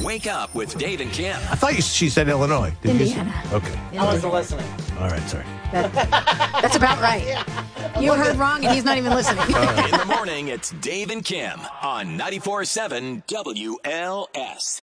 Wake up with Dave and Kim. I thought she said Illinois. Did Indiana. You okay. I wasn't listening. All right, sorry. That's about right. You heard wrong, and he's not even listening. In the morning, it's Dave and Kim on 94.7 WLS.